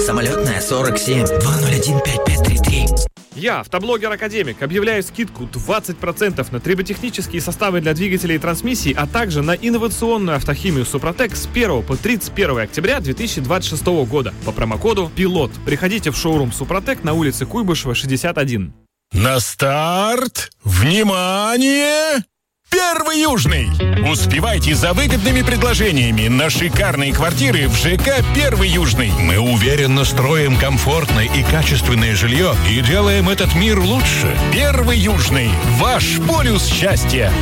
Самолетная 47 201 5533. Я, автоблогер-академик, объявляю скидку 20% на триботехнические составы для двигателей и трансмиссий, а также на инновационную автохимию Супротек с 1 по 31 октября 2026 года по промокоду ПИЛОТ. Приходите в шоурум Супротек на улице Куйбышева, 61. На старт! Внимание! Первый Южный! Успевайте за выгодными предложениями на шикарные квартиры в ЖК «Первый Южный». Мы уверенно строим комфортное и качественное жилье и делаем этот мир лучше. Первый Южный. Ваш полюс счастья.